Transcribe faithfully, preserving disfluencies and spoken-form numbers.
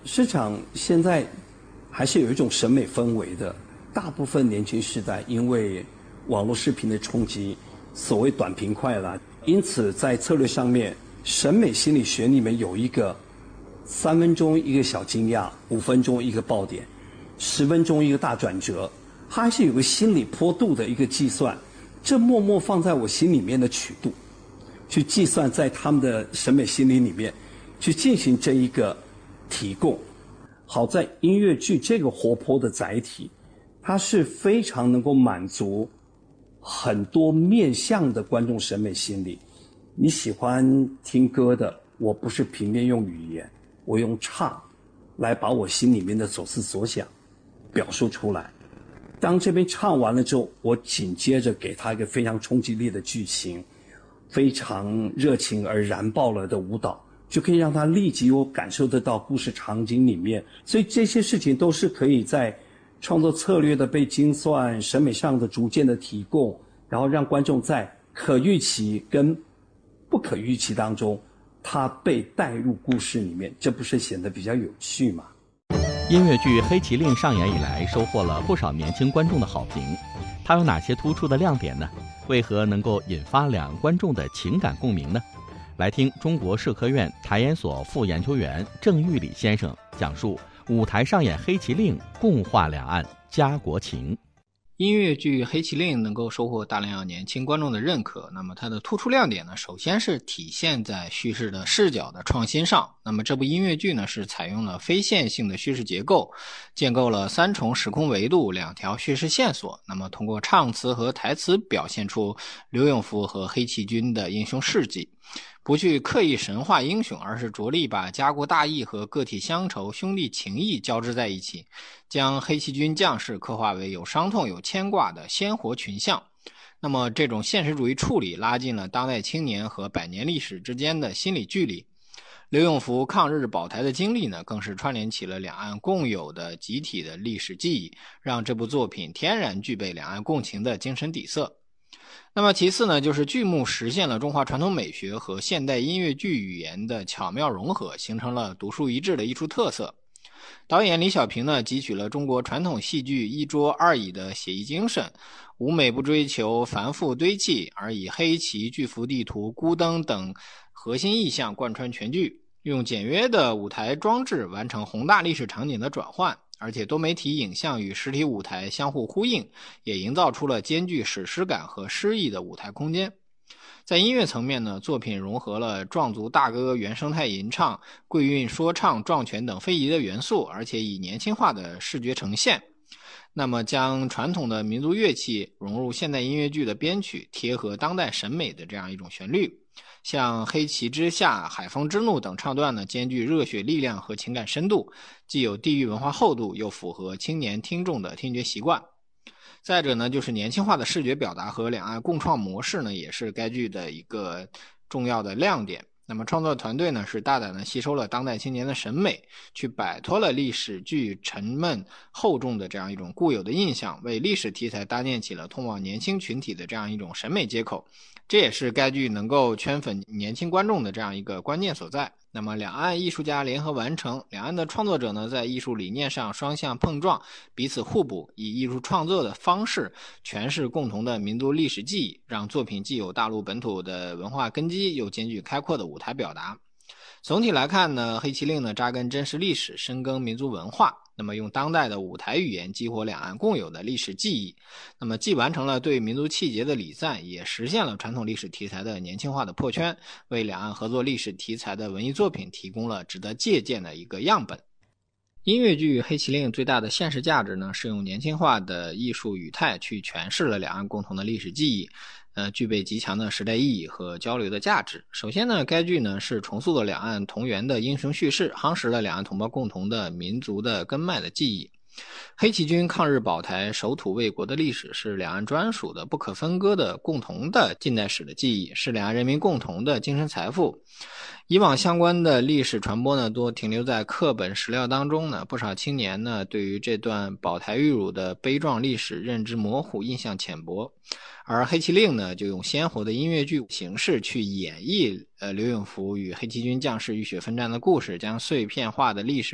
市场现在还是有一种审美氛围的，大部分年轻世代因为网络视频的冲击，所谓短平快啦，因此在策略上面，审美心理学里面有一个三分钟一个小惊讶，五分钟一个爆点，十分钟一个大转折，它还是有个心理坡度的一个计算，这默默放在我心里面的曲度，去计算在他们的审美心理里面，去进行这一个提供。好在音乐剧这个活泼的载体，它是非常能够满足很多面向的观众审美心理。你喜欢听歌的，我不是平面用语言，我用唱来把我心里面的所思所想表述出来。当这边唱完了之后，我紧接着给他一个非常冲击力的剧情，非常热情而燃爆了的舞蹈，就可以让他立即有感受得到故事场景里面。所以这些事情都是可以在创作策略的被精算，审美上的逐渐的提供，然后让观众在可预期跟不可预期当中，他被带入故事里面，这不是显得比较有趣吗？ 音乐剧《黑麒麟》上演以来，收获了不少年轻观众的好评。它有哪些突出的亮点呢？为何能够引发两岸观众的情感共鸣呢？来听中国社科院台研所副研究员郑玉礼先生讲述舞台上演《黑麒麟》，共话两岸家国情。 音乐剧《黑麒麟》能够收获大量年轻观众的认可，那么它的突出亮点呢，首先是体现在叙事的视角的创新上。那么这部音乐剧呢，是采用了非线性的叙事结构，建构了三重时空维度，两条叙事线索。那么通过唱词和台词表现出刘永福和黑旗军的英雄事迹，不去刻意神化英雄，而是着力把家国大义和个体乡愁、兄弟情谊交织在一起，将黑旗军将士刻画为有伤痛、有牵挂的鲜活群像。那么这种现实主义处理拉近了当代青年和百年历史之间的心理距离。刘永福抗日保台的经历呢，更是串联起了两岸共有的集体的历史记忆，让这部作品天然具备两岸共情的精神底色。那么其次呢，就是剧目实现了中华传统美学和现代音乐剧语言的巧妙融合，形成了独树一帜的艺术特色。导演李小平呢，汲取了中国传统戏剧一桌二椅的写意精神，舞美不追求繁复堆砌，而以黑旗、巨幅地图、孤灯等核心意象贯穿全剧，用简约的舞台装置完成宏大历史场景的转换，而且多媒体影像与实体舞台相互呼应，也营造出了兼具史诗感和诗意的舞台空间。在音乐层面呢，作品融合了壮族大歌、原生态吟唱、桂韵说唱、壮拳等非遗的元素，而且以年轻化的视觉呈现。那么将传统的民族乐器融入现代音乐剧的编曲，贴合当代审美的这样一种旋律。像黑旗之下、海风之怒等唱段呢，兼具热血力量和情感深度，既有地域文化厚度，又符合青年听众的听觉习惯。再者呢，就是年轻化的视觉表达和两岸共创模式呢，也是该剧的一个重要的亮点。那么创作团队呢，是大胆的吸收了当代青年的审美，去摆脱了历史剧沉闷厚重的这样一种固有的印象，为历史题材搭建起了通往年轻群体的这样一种审美接口。这也是该剧能够圈粉年轻观众的这样一个关键所在。那么两岸艺术家联合完成，两岸的创作者呢，在艺术理念上双向碰撞，彼此互补，以艺术创作的方式诠释共同的民族历史记忆，让作品既有大陆本土的文化根基，又兼具开阔的舞台表达。总体来看呢，黑麒麟呢扎根真实历史，深耕民族文化，那么用当代的舞台语言激活两岸共有的历史记忆，那么既完成了对民族气节的礼赞，也实现了传统历史题材的年轻化的破圈，为两岸合作历史题材的文艺作品提供了值得借鉴的一个样本。音乐剧《黑麒麟》最大的现实价值呢，是用年轻化的艺术语态去诠释了两岸共同的历史记忆，呃，具备极强的时代意义和交流的价值。首先呢，该剧呢是重塑了两岸同源的英雄叙事，夯实了两岸同胞共同的民族的根脉的记忆。黑旗军抗日保台、守土卫国的历史是两岸专属的、不可分割的、共同的近代史的记忆，是两岸人民共同的精神财富。以往相关的历史传播呢，多停留在课本史料当中呢，不少青年呢，对于这段保台遇辱的悲壮历史认知模糊、印象浅薄。而黑麒麟呢，就用鲜活的音乐剧形式去演绎呃刘永福与黑旗军将士浴血奋战的故事，将碎片化的历史